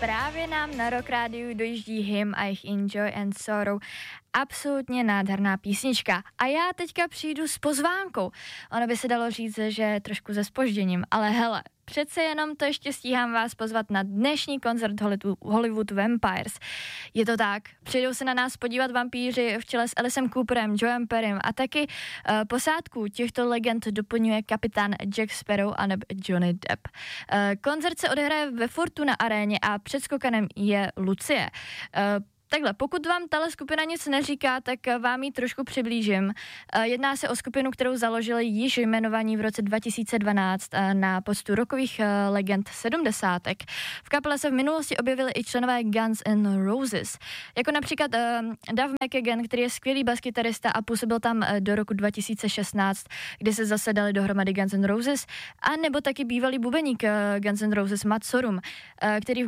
právě nám na Rock Rádiu dojíždí hymn a jejich Enjoy and Sorrow. Absolutně nádherná písnička. A já teďka přijdu s pozvánkou. Ono by se dalo říct, že trošku se zpožděním, ale hele, přece jenom to ještě stíhám vás pozvat na dnešní koncert Hollywood Vampires. Je to tak, přijdou se na nás podívat vampíři v čele s Aliceem Cooperem, Joem Perrym a taky posádku těchto legend doplňuje kapitán Jack Sparrow a nebo Johnny Depp. Koncert se odehraje ve Fortuna aréně a předskokanem je Lucie. Takhle, pokud vám tahle skupina nic neříká, tak vám ji trošku přiblížím. Jedná se o skupinu, kterou založili již jmenovaní v roce 2012 na postu rockových legend 70. V kapele se v minulosti objevili i členové Guns N' Roses, jako například Duff McKagan, který je skvělý baskytarista a působil tam do roku 2016, kdy se zase dali dohromady Guns N' Roses, a nebo taky bývalý bubeník Guns N' Roses Matt Sorum, který v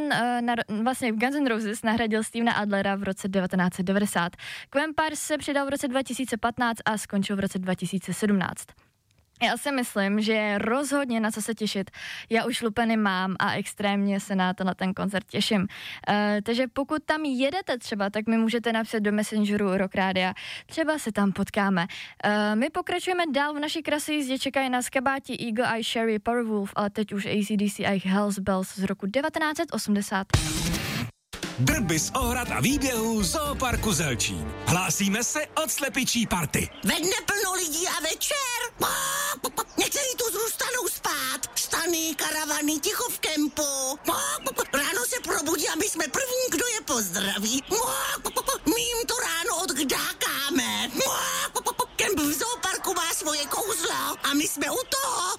Guns N' Roses nahradil Stevena Adlera v roce 1990. K Vampires se přidal v roce 2015 a skončil v roce 2017. Já si myslím, že je rozhodně na co se těšit. Já už lupeny mám a extrémně se na ten koncert těším. Takže pokud tam jedete třeba, tak mi můžete napsat do Messengeru Rock Rádia. Třeba se tam potkáme. My pokračujeme dál v naší krasi jízdě, čekají nás kabáti Eagle Eye Cherry Powerwolf, ale teď už AC/DC a jejich Hell's Bells z roku 1980. Drby z ohrad a výběhů Zooparku Zelčín. Hlásíme se od slepičí party. Ve dne plno lidí a večer. Někteří tu zůstanou spát. Stany, karavany, ticho v kempu. Ráno se probudí a my jsme první, kdo je pozdraví. My jim to ráno odkdákáme. Kemp v Zooparku má svoje kouzlo a my jsme u toho.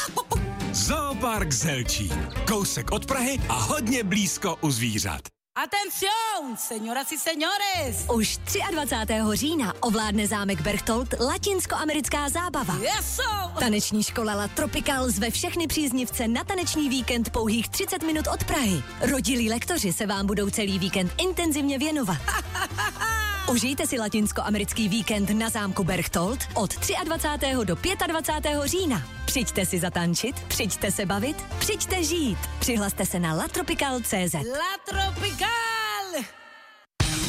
Zoopark Zelčín. Kousek od Prahy a hodně blízko u zvířat. Atención, señoras y señores! Už 23. října ovládne zámek Berchtold latinskoamerická zábava. Eso! Taneční škola La Tropical zve všechny příznivce na taneční víkend pouhých 30 minut od Prahy. Rodilí lektoři se vám budou celý víkend intenzivně věnovat. Užijte si latinskoamerický víkend na zámku Berchtold od 23. do 25. října. Přijďte si zatančit, přijďte se bavit, přijďte žít. Přihlaste se na latropical.cz. La Tropical!